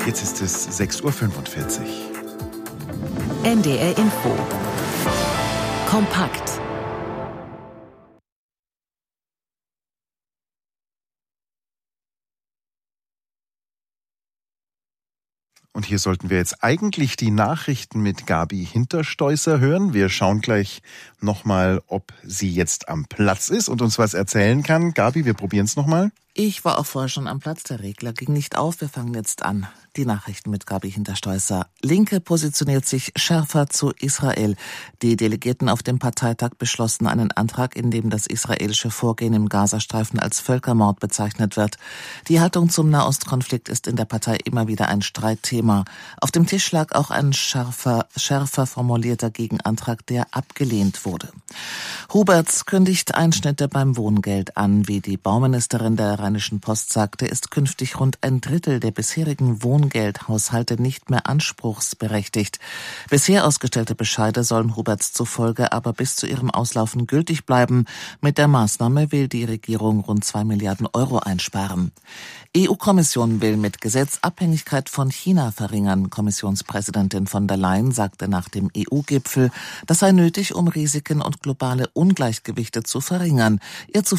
Jetzt ist es 6:45 Uhr. NDR Info. Kompakt. Und hier sollten wir jetzt eigentlich die Nachrichten mit Gabi Hinterstoißer hören. Wir schauen gleich nochmal, ob sie jetzt am Platz ist und uns was erzählen kann. Gabi, wir probieren es nochmal. Ich war auch vorher schon am Platz, der Regler ging nicht auf. Wir fangen jetzt an. Die Nachrichten mit Gabi Hinterstoißer. Linke positioniert sich schärfer zu Israel. Die Delegierten auf dem Parteitag beschlossen einen Antrag, in dem das israelische Vorgehen im Gazastreifen als Völkermord bezeichnet wird. Die Haltung zum Nahostkonflikt ist in der Partei immer wieder ein Streitthema. Auf dem Tisch lag auch ein schärfer formulierter Gegenantrag, der abgelehnt wurde. Huberts kündigt Einschnitte beim Wohngeld an. Wie die Bauministerin der Rheinischen Post sagte, ist künftig rund ein Drittel der bisherigen Wohngeldhaushalte nicht mehr anspruchsberechtigt. Bisher ausgestellte Bescheide sollen Huberts zufolge aber bis zu ihrem Auslaufen gültig bleiben. Mit der Maßnahme will die Regierung rund 2 Milliarden Euro einsparen. EU-Kommission will mit Gesetz Abhängigkeit von China verringern. Kommissionspräsidentin von der Leyen sagte nach dem EU-Gipfel, das sei nötig, um Risiken und globale Ungleichgewichte zu verringern. Ihr zufolge